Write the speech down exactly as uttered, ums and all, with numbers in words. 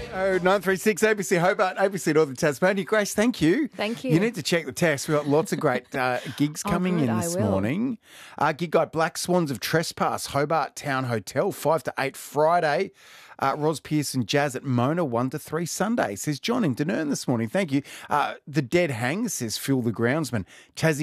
Oh, nine three six A B C Hobart, A B C Northern Tasmania. Grace, thank you. Thank you. You need to check the text. We've got lots of great uh, gigs Oh, coming good, in I this will. morning. Uh, gig guide Black Swans of Trespass, Hobart Town Hotel, five to eight Friday. Uh, Ros Pearson Jazz at Mona, one to three Sunday, says John in Dunedin this morning. Thank you. Uh, the Dead Hang, says Phil the Groundsman. Tassie